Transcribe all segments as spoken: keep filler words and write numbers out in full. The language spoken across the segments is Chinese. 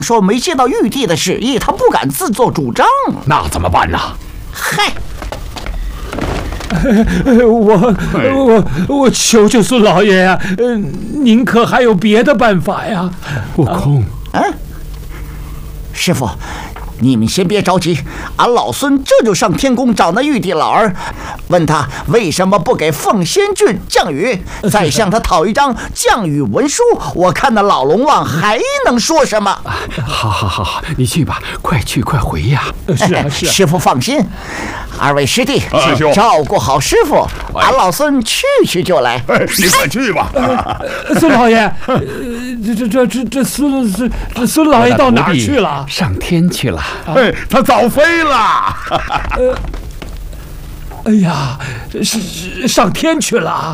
说没接到玉帝的旨意，他不敢自作主张。 那怎么办呢？ 嗨， 我我我求求孙老爷呀、啊，呃，您可还有别的办法呀？ 悟空， 嗯、啊，师傅。你们先别着急，俺老孙这就上天宫找那玉帝老儿，问他为什么不给凤仙郡降雨，再向他讨一张降雨文书。我看那老龙王还能说什么？ 好好好好，你去吧，快去快回呀！ 是啊是啊， 师傅放心，二位师弟照顾好师傅，俺老孙去去就来。 你快去吧。 孙老爷，这这这这这孙孙这孙老爷到哪儿去了？ 上天去了。 哎，他早飞了。 呃，哎呀，是上天去了。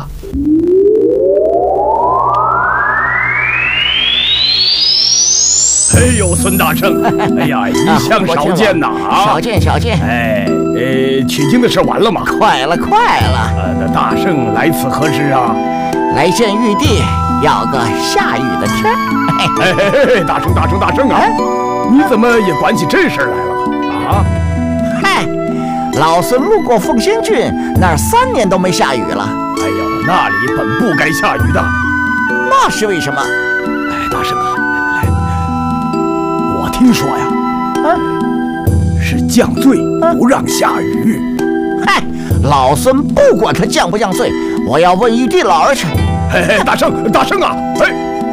哎呦，孙大圣，哎呀，一向少见呐！啊， 少见少见。 哎，呃，取经的事完了吗？ 快了快了。 呃，那大圣来此何事啊？ 来见玉帝，要个下雨的天儿。 哎嘿嘿，大圣大圣大圣啊！你怎么也管起这事来了啊？ 嗨，老孙路过凤仙郡，那儿三年都没下雨了。 哎呦，那里本不该下雨的。 那是为什么？ 哎，大圣啊，来来来，我听说呀， 啊， 是降罪不让下雨。 嗨，老孙不管他降不降罪，我要问玉帝老儿去。 嘿嘿，大圣大圣啊，哎。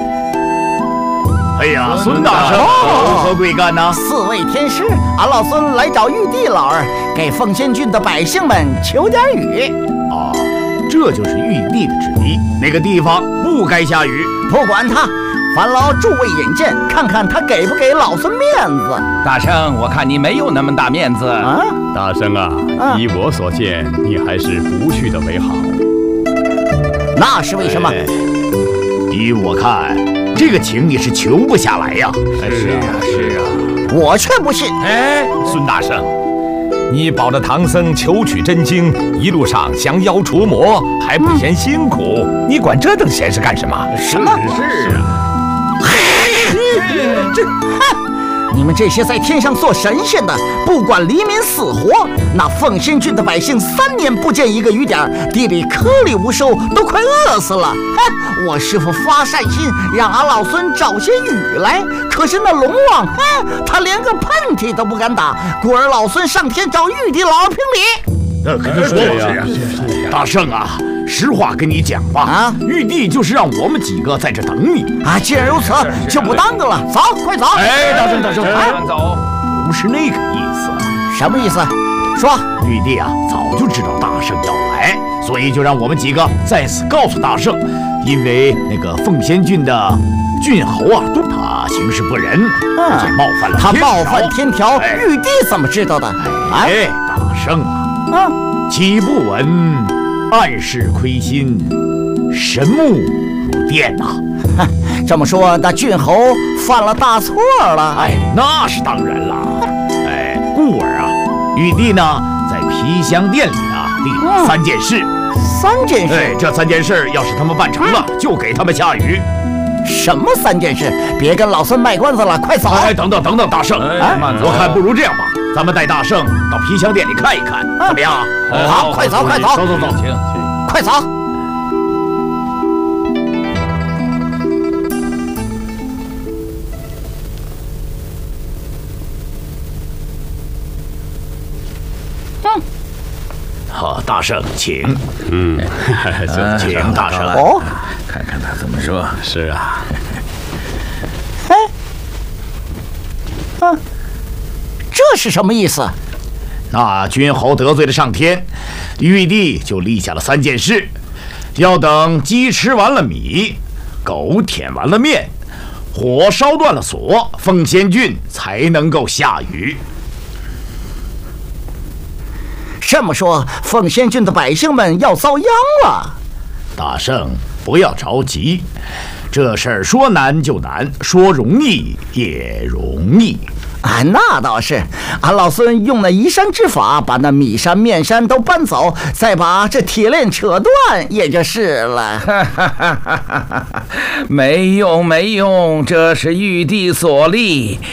哎呀，孙大圣，有何贵干呢？ 四位天师，俺老孙来找玉帝老儿，给凤仙郡的百姓们求点雨。 哦，这就是玉帝的旨意，那个地方不该下雨。 不管他，烦劳诸位引荐，看看他给不给老孙面子。 大圣，我看你没有那么大面子啊！ 大圣啊，啊依我所见，你还是不去的为好。 那是为什么？ 哎、依我看。这个情你是求不下来呀！ 是啊，是啊， 我却不信。 哎，孙大圣，你保着唐僧求取真经，一路上降妖除魔，还不嫌辛苦，嗯、你管这等闲事干什么？ 什么？ 是啊， 这哼！你们这些在天上做神仙的，不管黎民死活，那凤仙郡的百姓三年不见一个雨点，地里颗粒无收，都快饿死了。哼！我师父发善心，让俺老孙找些雨来，可是那龙王，哼，他连个喷嚏都不敢打，故而老孙上天找玉帝老儿评理。 那跟他说吧，大圣啊，实话跟你讲吧，啊，玉帝就是让我们几个在这等你啊。既然如此，就不耽搁了，走，快走！ 哎，大圣大圣， 啊，走， 不是那个意思。 什么意思？说。 玉帝啊，早就知道大圣要来，所以就让我们几个在此告诉大圣，因为那个凤仙郡的郡侯啊，他行事不仁，嗯，冒犯了他冒犯天条，哎、玉帝怎么知道的？ 哎，大圣啊，啊，岂不闻暗室亏心，神木如电呐、 啊？这么说，那郡侯犯了大错了？ 哎，那是当然了。哎，故而啊，玉帝呢，在皮香殿里啊立了三件事。 嗯、三件事？ 哎，这三件事要是他们办成了，嗯、就给他们下雨。 什么三件事？别跟老孙卖关子了，快走！ 哎，等等等等，大圣，哎，我看不如这样吧，咱们带大圣到皮香殿里看一看，怎么样？ 好，快走，快走， 走走走， 请， 快走！ 嗯，好，大圣，请。 嗯， 请大圣哦， 看看他怎么说。 是啊。 哎，啊，这是什么意思？ 那君侯得罪了上天，玉帝就立下了三件事，要等鸡吃完了米，狗舔完了面，火烧断了锁，凤仙郡才能够下雨。 这么说，凤仙郡的百姓们要遭殃了。 大圣，不要着急，这事儿说难就难，说容易也容易。 啊，那倒是，俺老孙用那移山之法，把那米山面山都搬走，再把这铁链扯断，也就是了。 没用没用，这是玉帝所立，